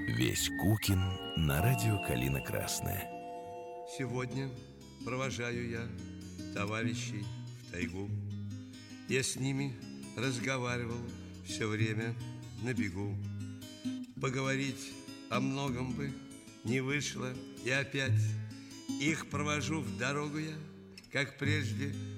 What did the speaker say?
Весь Кукин на радио «Калина Красная». Сегодня провожаю я товарищей в тайгу. Я с ними разговаривал все время на бегу. Поговорить о многом бы не вышло, и опять их провожу в дорогу я, как прежде,